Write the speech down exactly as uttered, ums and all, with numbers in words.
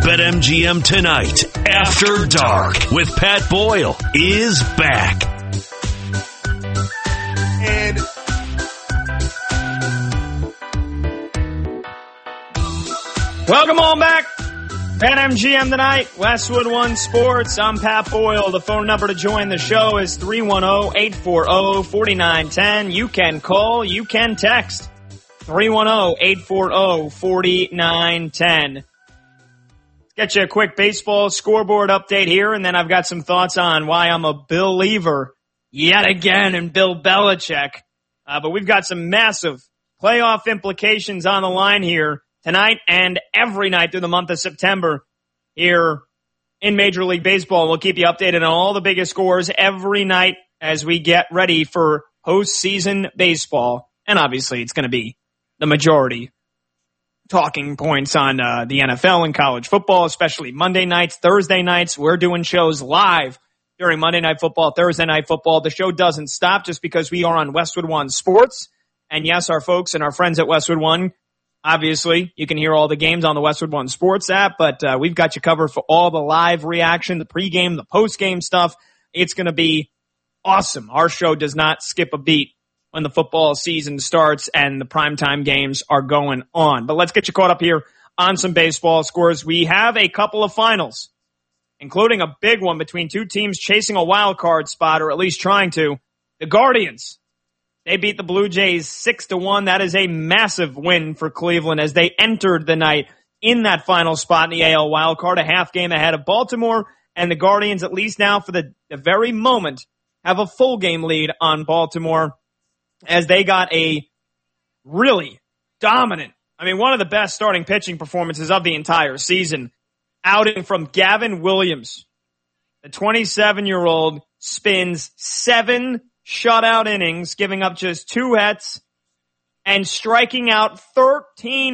BetMGM Tonight After Dark with Pat Boyle is back. And welcome on back. BetMGM Tonight, Westwood One Sports. I'm Pat Boyle. The phone number to join the show is three one zero, eight four zero, four nine one zero. You can call, you can text. three one zero, eight four zero, four nine one zero. Let's get you a quick baseball scoreboard update here, and then I've got some thoughts on why I'm a believer yet again in Bill Belichick. Uh, but we've got some massive playoff implications on the line here tonight and every night through the month of September here in Major League Baseball. We'll keep you updated on all the biggest scores every night as we get ready for postseason baseball. And obviously it's going to be the majority talking points on uh, the N F L and college football, especially Monday nights, Thursday nights. We're doing shows live during Monday Night Football, Thursday Night Football. The show doesn't stop just because we are on Westwood One Sports. And yes, our folks and our friends at Westwood One, obviously, you can hear all the games on the Westwood One Sports app, but uh, we've got you covered for all the live reaction, the pregame, the postgame stuff. It's going to be awesome. Our show does not skip a beat when the football season starts and the primetime games are going on. But let's get you caught up here on some baseball scores. We have a couple of finals, including a big one between two teams chasing a wild card spot, or at least trying to. The Guardians, they beat the Blue Jays six to one. That is a massive win for Cleveland as they entered the night in that final spot in the A L wildcard, a half game ahead of Baltimore. And the Guardians, at least now for the, the very moment, have a full game lead on Baltimore as they got a really dominant, I mean, one of the best starting pitching performances of the entire season, outing from Gavin Williams. The twenty-seven-year-old spins seven shutout innings, giving up just two hits and striking out thirteen